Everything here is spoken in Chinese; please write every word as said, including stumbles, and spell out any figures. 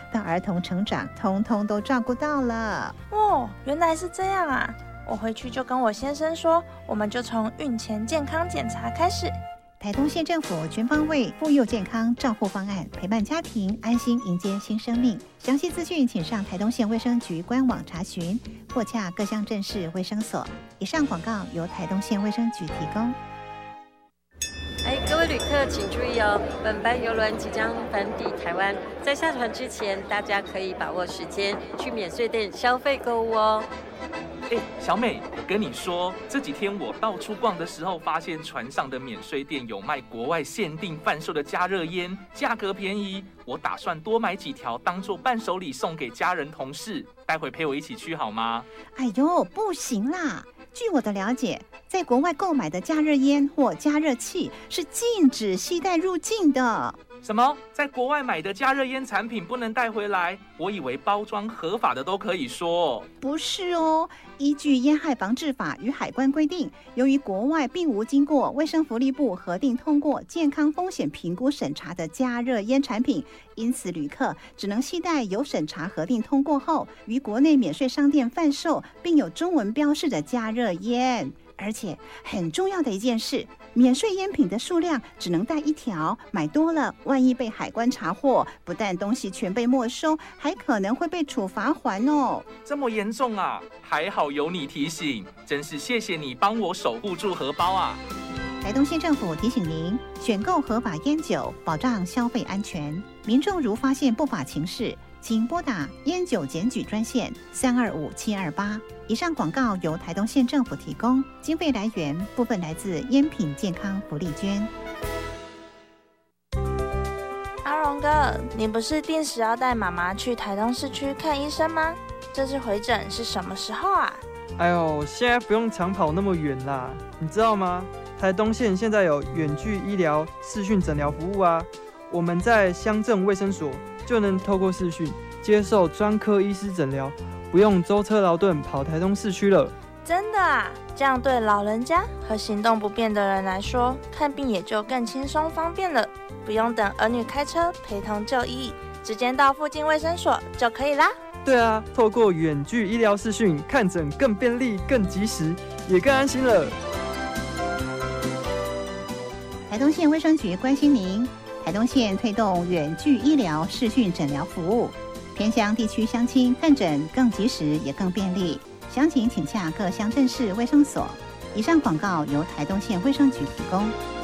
到儿童成长，通通都照顾到了。 哦，原来是这样啊！我回去就跟我先生说，我们就从孕前健康检查开始。 台东县政府全方位妇幼健康照护方案，陪伴家庭安心迎接新生命。详细资讯请上台东县卫生局官网查询，或洽各乡镇市卫生所。以上广告由台东县卫生局提供。 哎，各位旅客请注意哦，本班邮轮即将返抵台湾，在下船之前，大家可以把握时间去免税店消费购物哦。 哎，小美，我跟你说，这几天我到处逛的时候，发现船上的免税店有卖国外限定贩售的加热烟，价格便宜。我打算多买几条当做伴手礼送给家人同事，待会陪我一起去好吗？ 哎呦，不行啦！据我的了解，在国外购买的加热烟或加热器是禁止携带入境的。 什么？在国外买的加热烟产品不能带回来？我以为包装合法的都可以说。 不是哦，依据烟害防治法与海关规定，由于国外并无经过卫生福利部核定通过健康风险评估审查的加热烟产品，因此旅客只能携带有审查核定通过后于国内免税商店贩售并有中文标示的加热烟。而且很重要的一件事，免税烟品的数量只能带一条，买多了万一被海关查获，不但东西全被没收，还可能会被处罚还哦。 这么严重啊？还好有你提醒，真是谢谢你帮我守护住荷包啊。 台东县政府提醒您，选购合法烟酒，保障消费安全。民众如发现不法情事，请拨打烟酒检举专线三二五七二八。以上广告由台东县政府提供，经费来源部分来自烟品健康福利捐。 阿荣哥，你不是定时要带妈妈去台东市区看医生吗？这次回诊是什么时候啊？ 哎呦，现在不用长跑那么远啦，你知道吗？台东县现在有远距医疗视讯诊疗服务啊，我们在乡镇卫生所就能透过视讯接受专科医师诊疗，不用舟车劳顿跑台东市区了。 真的啊？这样对老人家和行动不便的人来说，看病也就更轻松方便了，不用等儿女开车陪同就医，直接到附近卫生所就可以啦。 对啊，透过远距医疗视讯看诊更便利、更及时，也更安心了。 台东县卫生局关心您，台东县推动远距医疗视讯诊疗服务，偏乡地区乡亲看诊更及时也更便利。详情请洽各乡镇市卫生所。以上广告由台东县卫生局提供。